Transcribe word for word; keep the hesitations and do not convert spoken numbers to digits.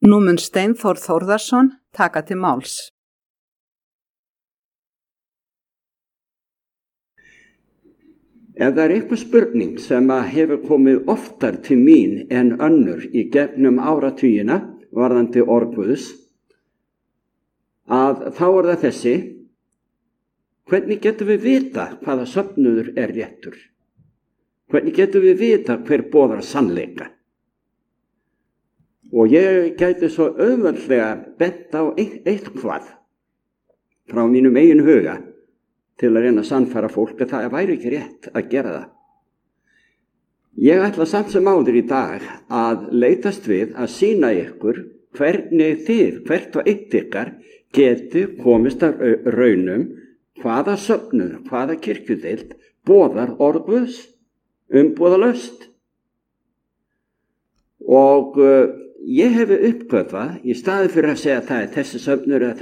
Nú mun Steinþór Þórðarson taka til máls. Ef það er eitthvað spurning sem að hefur komið oftar til mín en önnur í gegnum áratugina varðandi orð Guðs, að þá er það þessi: hvernig getum við vita hvaða söfnuður er réttur? Hvernig getum við vita hver boðar sannleika? Og ég gæti svo auðveldlega bent á eitthvað frá mínum eigin huga til að reyna að sannfæra fólk að það væri ekki rétt að gera það. Ég ætla samt sem áður í dag að leitast við að sýna ykkur hvernig þið, hvert og eitt ykkar, geti komist að raunum hvaða söfnuður, hvaða kirkjudeild boðar orð Guðs umbúðalaust. Og uh, ég hefi uppgötvað, í staði fyrir að segja að það er þessi söfnuður eða